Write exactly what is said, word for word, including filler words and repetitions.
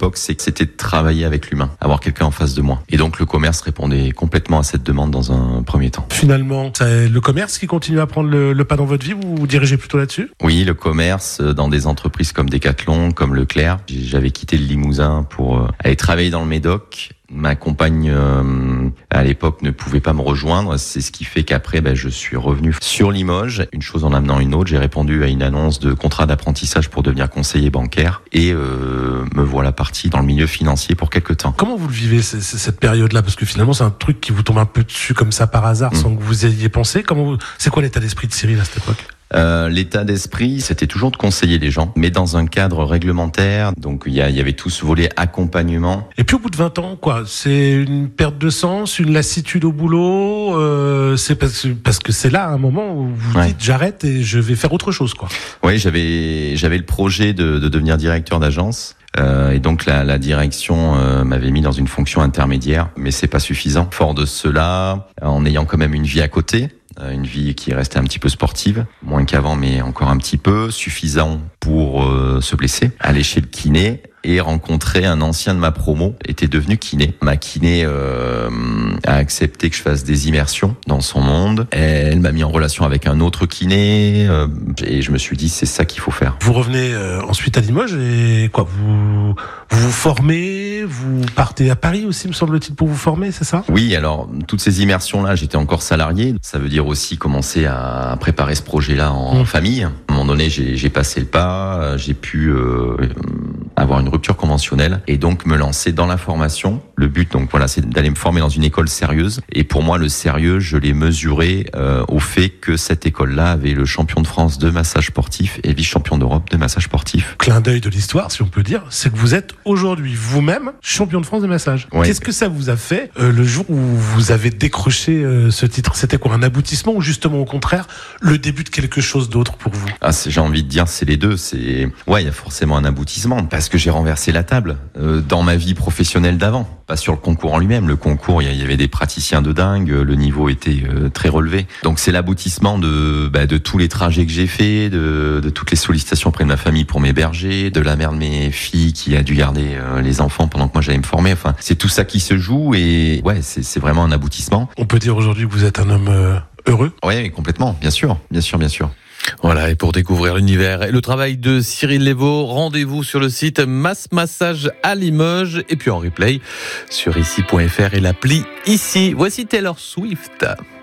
l'époque, c'est que c'était de travailler avec l'humain, avoir quelqu'un en face de moi. Et donc le commerce répondait complètement à cette demande dans un premier temps. Finalement, c'est le commerce qui continue à prendre le, le pas dans votre vie, vous vous dirigez plutôt là-dessus ? Oui, le commerce dans des entreprises comme Decathlon, comme Leclerc. J'avais quitté le Limousin pour aller travailler dans le Médoc. Ma compagne, euh, à l'époque, ne pouvait pas me rejoindre. C'est ce qui fait qu'après, ben, je suis revenu sur Limoges. Une chose en amenant une autre, j'ai répondu à une annonce de contrat d'apprentissage pour devenir conseiller bancaire. Et euh, me voilà parti dans le milieu financier pour quelques temps. Comment vous le vivez, c- c- cette période-là ? Parce que finalement, c'est un truc qui vous tombe un peu dessus comme ça par hasard, mmh. sans que vous ayez pensé. Comment vous... C'est quoi l'état d'esprit de Cyril à cette époque ? Euh, l'état d'esprit, c'était toujours de conseiller les gens, mais dans un cadre réglementaire. Donc, il y, a, il y avait tout ce volet accompagnement. Et puis, au bout de vingt ans, quoi, c'est une perte de sens, une lassitude au boulot. Euh, c'est parce que, parce que c'est là un moment où vous ouais. dites j'arrête et je vais faire autre chose, quoi. Oui, j'avais j'avais le projet de, de devenir directeur d'agence. Euh, et donc la, la direction euh, m'avait mis dans une fonction intermédiaire, mais c'est pas suffisant. Fort de cela, en ayant quand même une vie à côté, une vie qui restait un petit peu sportive, moins qu'avant, mais encore un petit peu, suffisant pour euh, se blesser, aller chez le kiné et rencontrer un ancien de ma promo, était devenu kiné. Ma kiné euh, a accepté que je fasse des immersions dans son monde. Elle m'a mis en relation avec un autre kiné euh, et je me suis dit c'est ça qu'il faut faire. Vous revenez euh, ensuite à Limoges et quoi, vous vous, vous formez, vous partez à Paris aussi, me semble-t-il, pour vous former, c'est ça ? Oui, alors toutes ces immersions-là, j'étais encore salarié. Ça veut dire aussi commencer à préparer ce projet-là en mmh. famille. À un moment donné, j'ai, j'ai passé le pas, j'ai pu euh, avoir une rupture conventionnelle et donc me lancer dans la formation. Le but, donc voilà, c'est d'aller me former dans une école sérieuse. Et pour moi, le sérieux, je l'ai mesuré euh, au fait que cette école-là avait le champion de France de massage sportif et vice-champion d'Europe de massage sportif. Clin d'œil de l'histoire, si on peut dire, c'est que vous êtes aujourd'hui vous-même champion de France de massage. Ouais. Qu'est-ce que ça vous a fait euh, le jour où vous avez décroché euh, ce titre ? C'était quoi, un aboutissement ou justement au contraire le début de quelque chose d'autre pour vous ? Ah, c'est, j'ai envie de dire, c'est les deux. C'est ouais, il y a forcément un aboutissement parce que j'ai renversé la table euh, dans ma vie professionnelle d'avant. Pas sur le concours en lui-même. Le concours, il y avait des praticiens de dingue. Le niveau était euh, très relevé. Donc c'est l'aboutissement de bah, de tous les trajets que j'ai faits, de, de toutes les sollicitations auprès de ma famille pour m'héberger, de la mère de mes filles qui a dû garder euh, les enfants pendant que moi j'allais me former. Enfin, c'est tout ça qui se joue et ouais, c'est, c'est vraiment un aboutissement. On peut dire aujourd'hui que vous êtes un homme euh, heureux ? Oui, complètement. Bien sûr, bien sûr, bien sûr. Voilà, et pour découvrir l'univers et le travail de Cyril Lévaux, rendez-vous sur le site Mass Massage à Limoges et puis en replay sur ici point f r et l'appli Ici. Voici Taylor Swift.